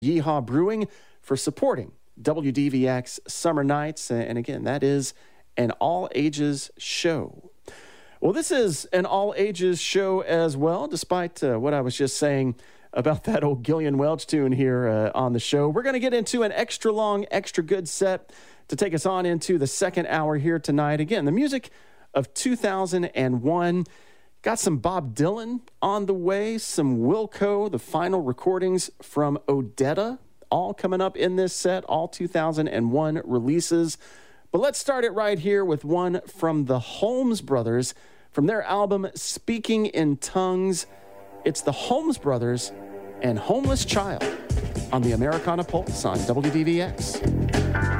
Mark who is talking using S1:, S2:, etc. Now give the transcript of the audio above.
S1: Yeehaw Brewing for supporting WDVX Summer Nights. And again, that is an all-ages show. Well, this is an all-ages show as well, despite what I was just saying about that old Gillian Welch tune here on the show. We're going to get into an extra long, extra good set to take us on into the second hour here tonight. Again, the music of 2001. Got some Bob Dylan on the way, some Wilco, the final recordings from Odetta, all coming up in this set, all 2001 releases. But let's start it right here with one from the Holmes Brothers, from their album Speaking in Tongues. It's the Holmes Brothers and Homeless Child on the Americana Pulse on WDVX.